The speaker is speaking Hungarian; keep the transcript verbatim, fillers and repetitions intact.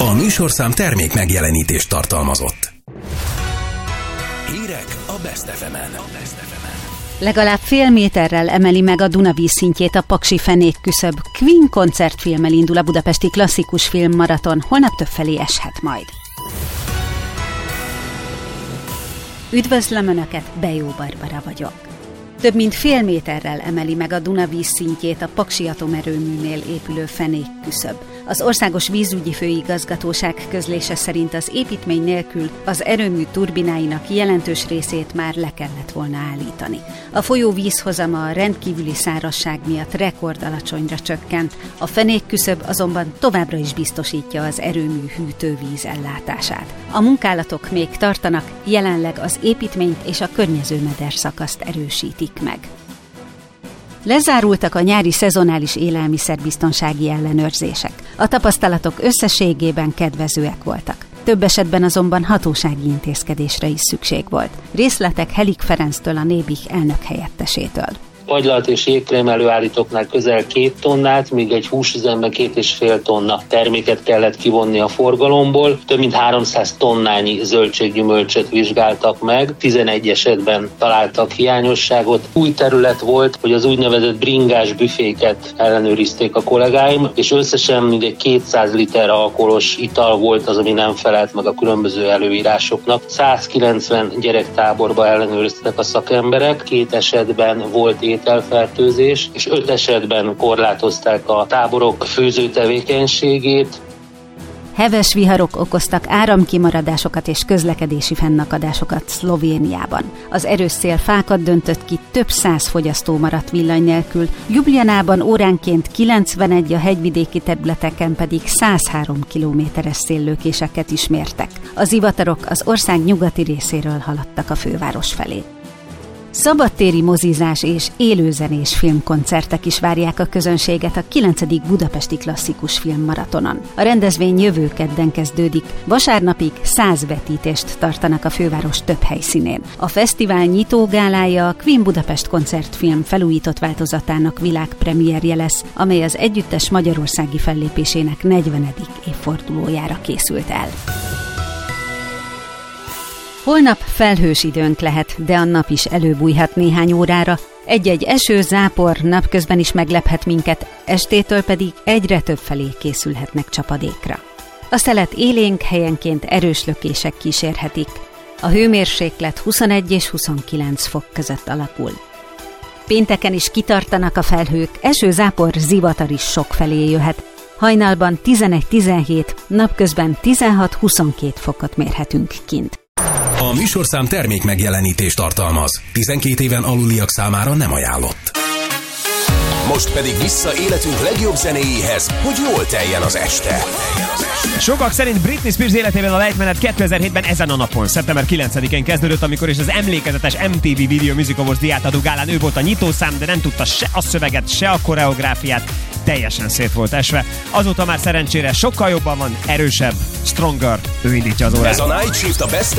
A műsorszám termék megjelenítést tartalmazott. Hírek a Best ef emen. Legalább fél méterrel emeli meg a Dunavíz szintjét a paksi fenék küszöb. Queen koncertfilmmel indul a budapesti klasszikus filmmaraton, holnap többfelé eshet majd. Üdvözlöm Önöket, Bejó Barbara vagyok. Több mint fél méterrel emeli meg a Dunavíz szintjét a Paksi atomerőműnél épülő fenék küszöb. Az Országos Vízügyi Főigazgatóság közlése szerint az építmény nélkül az erőmű turbináinak jelentős részét már le kellett volna állítani. A folyó vízhozama a rendkívüli szárazság miatt rekordalacsonyra csökkent, a fenék küszöb azonban továbbra is biztosítja az erőmű hűtővíz ellátását. A munkálatok még tartanak, jelenleg az építményt és a környező mederszakaszt erősítik meg. Lezárultak a nyári szezonális élelmiszerbiztonsági ellenőrzések. A tapasztalatok összességében kedvezőek voltak. Több esetben azonban hatósági intézkedésre is szükség volt. Részletek Helik Ferenctől, a Nébih elnök helyettesétől. Agylalt és jégkrém előállítóknál közel két tonnát, míg egy húsüzemben két és fél tonna terméket kellett kivonni a forgalomból. Több mint háromszáz tonnányi zöldséggyümölcsöt vizsgáltak meg, tizenegy esetben találtak hiányosságot. Új terület volt, hogy az úgynevezett bringás büféket ellenőrizték a kollégáim, és összesen mindegy kétszáz liter alkoholos ital volt az, ami nem felelt meg a különböző előírásoknak. százkilencven gyerektáborba ellenőriztek a szakemberek, két esetben volt ételfertőzés, és öt esetben korlátozták a táborok főző tevékenységét. Heves viharok okoztak áramkimaradásokat és közlekedési fennakadásokat Szlovéniában. Az erős szél fákat döntött ki, több száz fogyasztó maradt villany nélkül, Ljubljanában óránként kilencvenegy, a hegyvidéki területeken pedig száz három kilométeres széllökéseket is mértek. Az zivatarok az ország nyugati részéről haladtak a főváros felé. Szabadtéri mozizás és élőzenés filmkoncertek is várják a közönséget a kilencedik budapesti klasszikus filmmaratonon. A rendezvény jövő kedden kezdődik, vasárnapig száz vetítést tartanak a főváros több helyszínén. A fesztivál nyitógálája a Queen Budapest koncertfilm felújított változatának világpremierje lesz, amely az együttes magyarországi fellépésének negyvenedik évfordulójára készült el. Holnap felhős időnk lehet, de a nap is előbújhat néhány órára. Egy-egy eső, zápor napközben is meglephet minket, estétől pedig egyre több felé készülhetnek csapadékra. A szelet élénk, helyenként erős lökések kísérhetik. A hőmérséklet huszonegy és huszonkilenc fok között alakul. Pénteken is kitartanak a felhők, eső, zápor, zivatar is sok felé jöhet. Hajnalban tizenegy-tizenhét, napközben tizenhat-huszonkét fokot mérhetünk kint. A műsorszám termék megjelenítést tartalmaz. tizenkét éven aluliak számára nem ajánlott. Most pedig vissza életünk legjobb zenéjéhez, hogy jól teljen az este. Sokak szerint Britney Spears életében a lejtmenet kétezer-hétben ezen a napon, szeptember kilencedikén kezdődött, amikor is az emlékezetes em té vé Video Music Awards díjátadó gálán ő volt a nyitószám, de nem tudta se a szöveget, se a koreográfiát, teljesen szét volt esve. Azóta már szerencsére sokkal jobban van, erősebb, stronger, ő indítja az órát. Ez a Night Shift a Best